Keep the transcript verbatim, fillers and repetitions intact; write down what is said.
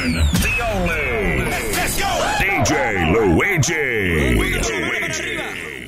one, the only. Let's go. D J Luigi. Luigi.